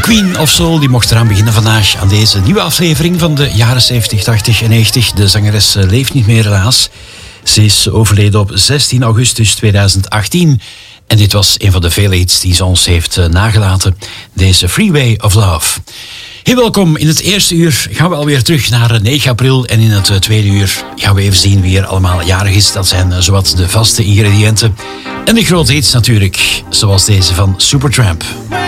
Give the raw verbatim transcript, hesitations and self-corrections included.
Queen of Soul die mocht eraan beginnen vandaag aan deze nieuwe aflevering van de jaren zeventig, tachtig en negentig. De zangeres leeft niet meer helaas. Ze is overleden op zestien augustus tweeduizend achttien. En dit was een van de vele hits die ze ons heeft uh, nagelaten. Deze Freeway of Love. Heel welkom. In het eerste uur gaan we alweer terug naar negen april. En in het uh, tweede uur gaan we even zien wie er allemaal jarig is. Dat zijn uh, zowat de vaste ingrediënten. En de grote hits natuurlijk. Zoals deze van Supertramp.